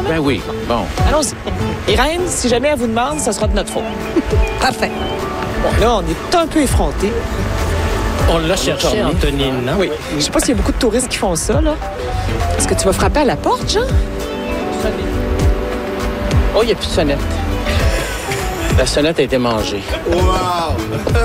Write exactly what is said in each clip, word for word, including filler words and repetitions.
même? Ben oui, bon. Allons-y. Irène, si jamais elle vous demande, ça sera de notre faute. Parfait. Bon, là, on est un peu effrontés. On l'a cherché, Antonine, non? Oui. Je sais pas s'il y a beaucoup de touristes qui font ça, là. Est-ce que tu vas frapper à la porte, Jean? Oh, il n'y a plus de sonnette. La sonnette a été mangée. Wow!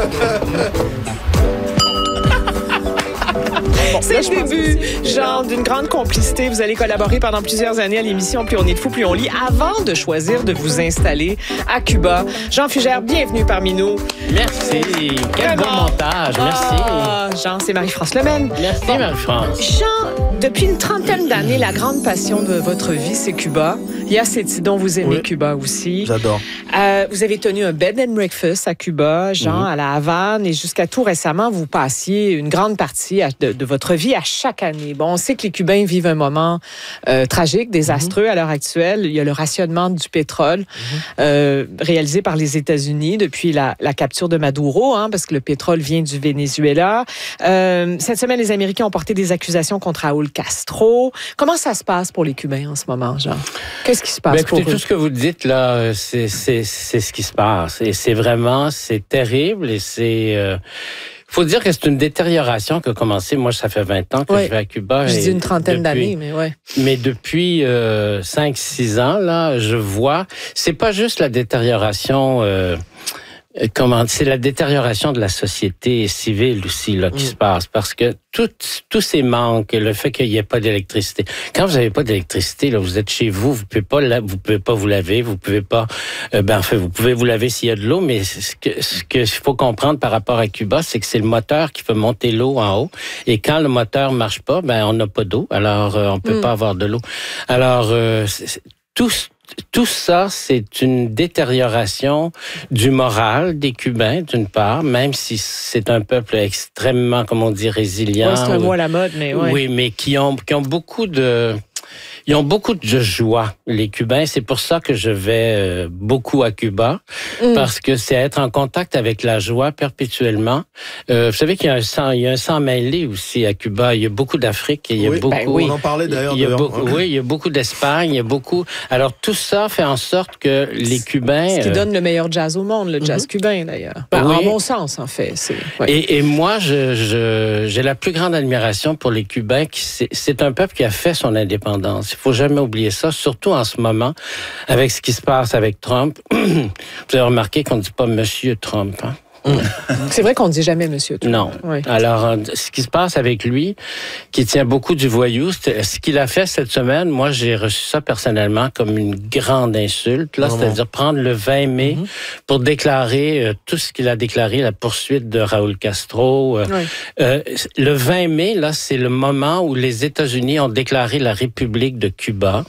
Bon, c'est le début, genre, d'une grande complicité. Vous allez collaborer pendant plusieurs années à l'émission Plus on est de fou, plus on lit, avant de choisir de vous installer à Cuba. Jean Fugère, bienvenue parmi nous. Merci. Quel beau montage. Merci. Ah, Jean, c'est Marie-France Lemaine. Merci, Bon, Marie-France. Jean, depuis une trentaine d'années, la grande passion de votre vie, c'est Cuba. Il y a cette dont vous aimez Oui. Cuba aussi. J'adore. Euh, vous avez tenu un bed and breakfast à Cuba, Jean, Mm-hmm. à la Havane, et jusqu'à tout récemment, vous passiez une grande partie à- de, de votre vie à chaque année. Bon, on sait que les Cubains vivent un moment euh, tragique, désastreux Mm-hmm. à l'heure actuelle. Il y a le rationnement du pétrole euh, réalisé par les États-Unis depuis la, la capture de Maduro, hein, parce que le pétrole vient du Venezuela. Euh, cette semaine, les Américains ont porté des accusations contre Raúl Castro. Comment ça se passe pour les Cubains en ce moment, Jean? Qu'est-ce qui se passe Ben, écoutez, pour eux? tout ce que vous dites là, c'est c'est c'est ce qui se passe et c'est vraiment c'est terrible et c'est euh, faut dire que c'est une détérioration qui a commencé. Moi, ça fait vingt ans que Oui. je vais à Cuba. Je et dis une trentaine depuis- d'années, mais ouais. Mais depuis euh, cinq six ans, là, je vois, c'est pas juste la détérioration, euh, euh, comment, c'est la détérioration de la société civile aussi, là, qui Mm. se passe. Parce que tout, tous ces manques, le fait qu'il n'y ait pas d'électricité. Quand vous n'avez pas d'électricité, là, vous êtes chez vous, vous pouvez pas, la- vous pouvez pas vous laver, vous pouvez pas, euh, ben, enfin, vous pouvez vous laver s'il y a de l'eau, mais ce que, ce que il faut comprendre par rapport à Cuba, c'est que c'est le moteur qui fait monter l'eau en haut. Et quand le moteur marche pas, ben, on n'a pas d'eau. Alors, euh, on peut Mm. pas avoir de l'eau. Alors, euh, c'est- c'est- tout, tout ça, c'est une détérioration du moral des Cubains, d'une part, même si c'est un peuple extrêmement, comme on dit, résilient. Ouais, c'est un ou- mot à la mode, mais ouais. Oui, mais qui ont, qui ont beaucoup de... Ils ont beaucoup de joie, les Cubains. C'est pour ça que je vais euh, beaucoup à Cuba, Mm. parce que c'est être en contact avec la joie perpétuellement. Euh, vous savez qu'il y a un sang, il y a un sang mêlé aussi à Cuba. Il y a beaucoup d'Afrique et il y a Oui, beaucoup... ben oui. On en parlait d'ailleurs. Il y a dehors. beaucoup, oui, il y a beaucoup d'Espagne, il y a beaucoup... Alors, tout ça fait en sorte que les Cubains... Ce qui euh, donne le meilleur jazz au monde, le jazz cubain, d'ailleurs. Ben, Oui. En bon sens, en fait. C'est, ouais. Et, et moi, je, je, j'ai la plus grande admiration pour les Cubains. Qui, c'est, c'est un peuple qui a fait son indépendance. Il faut jamais oublier ça, surtout en ce moment, avec ce qui se passe avec Trump. Vous avez remarqué qu'on ne dit pas Monsieur Trump, hein? C'est vrai qu'on ne dit jamais monsieur. Trump. Non. Ouais. Alors, euh, ce qui se passe avec lui, qui tient beaucoup du voyou, c'est- ce qu'il a fait cette semaine, moi, j'ai reçu ça personnellement comme une grande insulte, là, Vraiment. c'est-à-dire prendre le vingt mai pour déclarer euh, tout ce qu'il a déclaré, la poursuite de Raúl Castro. euh, Ouais. euh, le vingt mai, là, c'est le moment où les États-Unis ont déclaré la République de Cuba,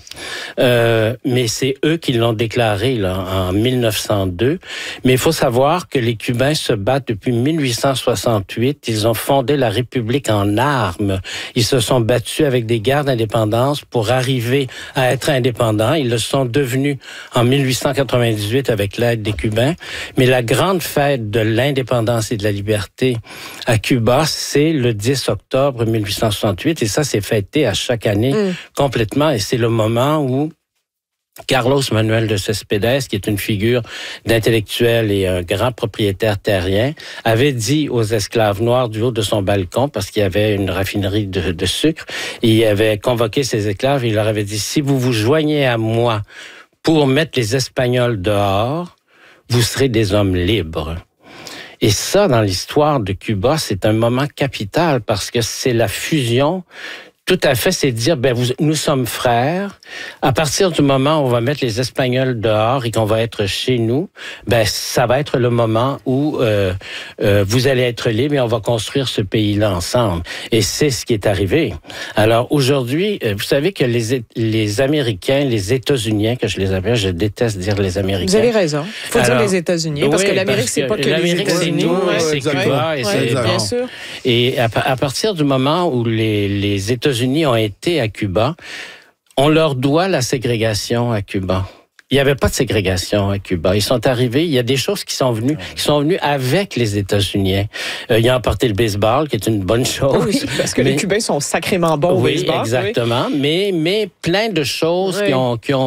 euh, mais c'est eux qui l'ont déclaré là, en mille neuf cent deux. Mais il faut savoir que les Cubains se battent depuis mille huit cent soixante-huit. Ils ont fondé la République en armes. Ils se sont battus avec des guerres d'indépendance pour arriver à être indépendants. Ils le sont devenus en mille huit cent quatre-vingt-dix-huit avec l'aide des Cubains. Mais la grande fête de l'indépendance et de la liberté à Cuba, c'est le dix octobre mille huit cent soixante-huit. Et ça, c'est fêté à chaque année Mm. complètement. Et c'est le moment où Carlos Manuel de Céspedes, qui est une figure d'intellectuel et un grand propriétaire terrien, avait dit aux esclaves noirs du haut de son balcon, parce qu'il y avait une raffinerie de, de sucre, et il avait convoqué ses esclaves et il leur avait dit, si vous vous joignez à moi pour mettre les Espagnols dehors, vous serez des hommes libres. Et ça, dans l'histoire de Cuba, c'est un moment capital parce que c'est la fusion. Tout à fait, c'est de dire, ben, vous, nous sommes frères. À partir du moment où on va mettre les Espagnols dehors et qu'on va être chez nous, ben, ça va être le moment où euh, euh, vous allez être libres et on va construire ce pays-là ensemble. Et c'est ce qui est arrivé. Alors aujourd'hui, vous savez que les, les Américains, les États-Uniens, que je les appelle, je déteste dire les Américains. Vous avez raison. Il faut Alors, dire les États-Unis, parce oui, que l'Amérique, parce c'est que pas que les l'Amérique, c'est États-Unis. nous, Ouais, c'est exactement. Cuba, et Ouais, c'est bien bon. sûr. Et à, à partir du moment où les, les États-Unis ont été à Cuba, on leur doit la ségrégation à Cuba. Il n'y avait pas de ségrégation à Cuba. Ils sont arrivés, il y a des choses qui sont venues, qui sont venues avec les États-Unis. Euh, ils ont apporté le baseball, qui est une bonne chose. Oui, parce que Mais- les Cubains sont sacrément bons au oui, baseball. exactement. Mais, mais plein de choses Oui. qui ont, qui ont